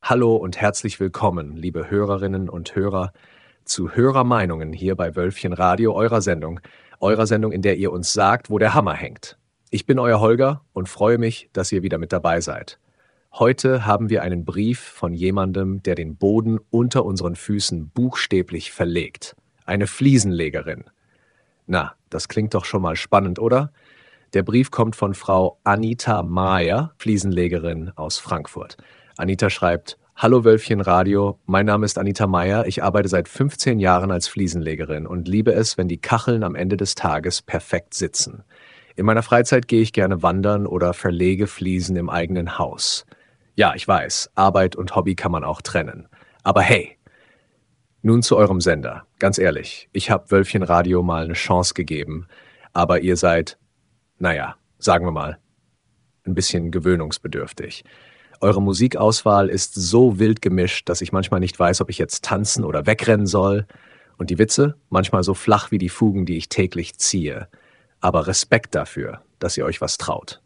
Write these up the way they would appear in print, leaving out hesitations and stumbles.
Hallo und herzlich willkommen, liebe Hörerinnen und Hörer, zu Hörermeinungen hier bei Wölfchen Radio, eurer Sendung, in der ihr uns sagt, wo der Hammer hängt. Ich bin euer Holger und freue mich, dass ihr wieder mit dabei seid. Heute haben wir einen Brief von jemandem, der den Boden unter unseren Füßen buchstäblich verlegt. Eine Fliesenlegerin. Na, das klingt doch schon mal spannend, oder? Der Brief kommt von Frau Anita Mayer, Fliesenlegerin aus Frankfurt. Anita schreibt: Hallo Wölfchen Radio, mein Name ist Anita Mayer, ich arbeite seit 15 Jahren als Fliesenlegerin und liebe es, wenn die Kacheln am Ende des Tages perfekt sitzen. In meiner Freizeit gehe ich gerne wandern oder verlege Fliesen im eigenen Haus. Ja, ich weiß, Arbeit und Hobby kann man auch trennen. Aber hey, nun zu eurem Sender. Ganz ehrlich, ich habe Wölfchen Radio mal eine Chance gegeben, aber ihr seid, naja, sagen wir mal, ein bisschen gewöhnungsbedürftig. Eure Musikauswahl ist so wild gemischt, dass ich manchmal nicht weiß, ob ich jetzt tanzen oder wegrennen soll. Und die Witze manchmal so flach wie die Fugen, die ich täglich ziehe. Aber Respekt dafür, dass ihr euch was traut.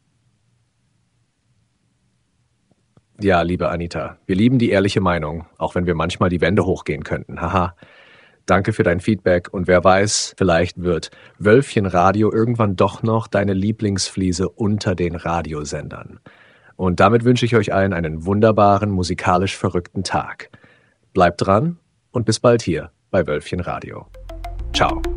Ja, liebe Anita, wir lieben die ehrliche Meinung, auch wenn wir manchmal die Wände hochgehen könnten. Haha. Danke für dein Feedback und wer weiß, vielleicht wird Wölfchen Radio irgendwann doch noch deine Lieblingsfliese unter den Radiosendern. Und damit wünsche ich euch allen einen wunderbaren, musikalisch verrückten Tag. Bleibt dran und bis bald hier bei Wölfchen Radio. Ciao.